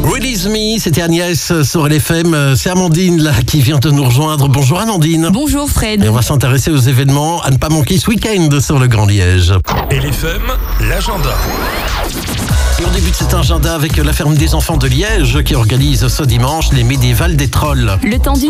Release Me, c'était Agnès sur LFM. C'est Amandine là qui vient de nous rejoindre. Bonjour Amandine. Bonjour Fred. Et on va s'intéresser aux événements à ne pas manquer ce week-end sur le Grand Liège. LFM, l'agenda. Et on débute cet agenda avec la ferme des enfants de Liège qui organise ce dimanche les médiévales des trolls. Le temps